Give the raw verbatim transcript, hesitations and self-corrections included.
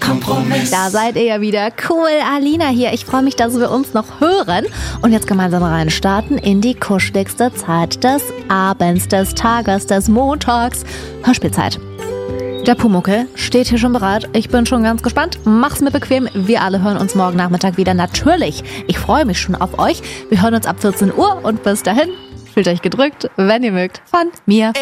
Kompromiss. Da seid ihr ja wieder. Cool, Alina hier. Ich freue mich, dass wir uns noch hören und jetzt gemeinsam reinstarten in die kuscheligste Zeit des Abends, des Tages, des Montags. Hörspielzeit. Der Pumuckl steht hier schon bereit. Ich bin schon ganz gespannt. Mach's mir bequem. Wir alle hören uns morgen Nachmittag wieder. Natürlich. Ich freue mich schon auf euch. Wir hören uns ab vierzehn Uhr und bis dahin fühlt euch gedrückt, wenn ihr mögt, von mir.